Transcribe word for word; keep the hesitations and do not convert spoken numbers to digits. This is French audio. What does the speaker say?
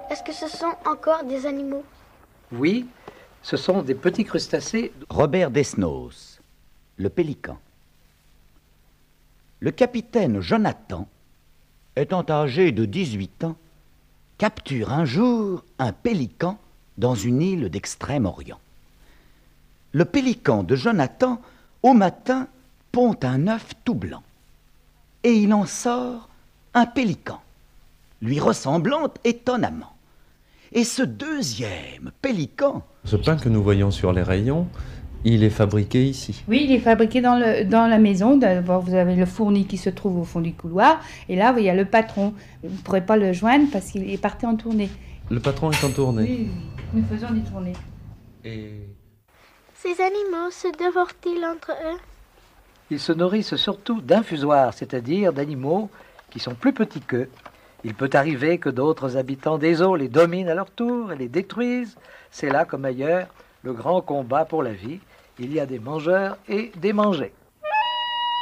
Est-ce que ce sont encore des animaux? Oui, ce sont des petits crustacés. Robert Desnos, le pélican. Le capitaine Jonathan, étant âgé de dix-huit ans, capture un jour un pélican dans une île d'Extrême-Orient. Le pélican de Jonathan, au matin, pond un œuf tout blanc. Et il en sort un pélican, lui ressemblant étonnamment. Et ce deuxième pélican... Ce pain que nous voyons sur les rayons, il est fabriqué ici. Oui, il est fabriqué dans, le, dans la maison. D'abord, vous avez le fourni qui se trouve au fond du couloir. Et là, il y a le patron. Vous ne pourrez pas le joindre parce qu'il est parti en tournée. Le patron est en tournée. Oui, oui, nous faisons des tournées. Et... Ces animaux se dévorent-ils entre eux? Ils se nourrissent surtout d'infusoires, c'est-à-dire d'animaux qui sont plus petits qu'eux. Il peut arriver que d'autres habitants des eaux les dominent à leur tour et les détruisent. C'est là, comme ailleurs, le grand combat pour la vie. Il y a des mangeurs et des mangés.